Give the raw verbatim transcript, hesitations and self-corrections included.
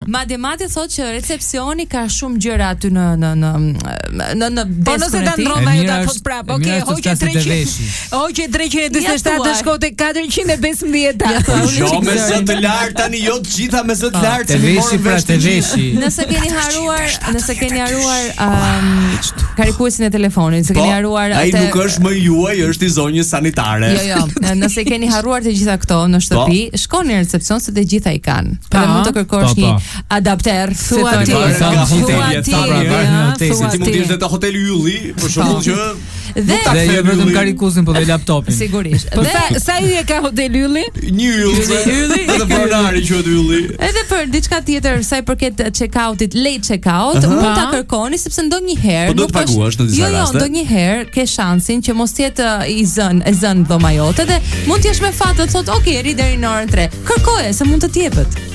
Madje madje thotë që recepsioni ka shumë gjëra aty në në në në në po nëse ta ndron ajo ta thot prap. Okej, hoqë treqind. Hoqë treqind e njëzet e shtatë shko te katërqind e pesëmbëdhjetë. Jo me zë të lartë tani, jo të gjitha me zë të lartë. Te veshi pra te veshi. Nëse keni haruar, nëse keni haruar karikuesin e telefonit, nëse keni haruar atë. Ai nuk është më juaj, është i zonjës sanitare. Jo, jo. Nëse keni harruar të gjitha këto në shtëpi, shkoni në recepcion se të gjitha i kanë. Dhe mund të kërkosh një adapter, thua ti. Thua ti. Ti mund të jesh te hoteli Ylli, për shembull që dhe jo vetëm karikuesin, po dhe laptopin. Sigurisht. Po sa sa hyrje ka hoteli Ylli? Një yll. Ylli. Edhe pronari quhet Ylli. Edhe për diçka tjetër sa i përket check-outit, late check-out, mund ta kërkoni sepse ndonjëherë nuk është. Jo, jo, ndonjëherë ke shansin që mos jetë i zën, e zën dhoma jote dhe mund të jesh me fat të thotë, "Ok, ri deri në orën tre." Kërkoje se mund të të jepet.